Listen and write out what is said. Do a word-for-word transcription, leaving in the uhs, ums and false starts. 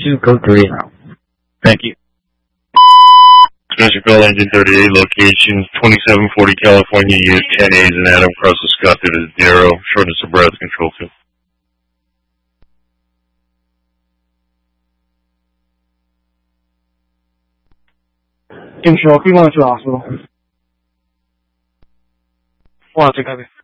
Location code three. Thank you. Special call engine thirty-eight, location twenty-seven forty California, use ten A's and Adam cross the Scott to the zero, shortness of breath, control two. Control, we want to the hospital. One, two, copy.